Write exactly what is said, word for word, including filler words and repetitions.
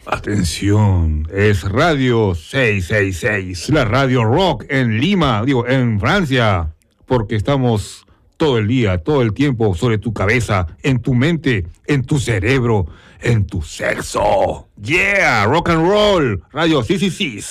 Atención, es Radio seiscientos sesenta y seis, la radio rock en Lima, digo, en Francia, porque estamos todo el día, todo el tiempo sobre tu cabeza, en tu mente, en tu cerebro, en tu sexo. Yeah, rock and roll, Radio seiscientos sesenta y seis.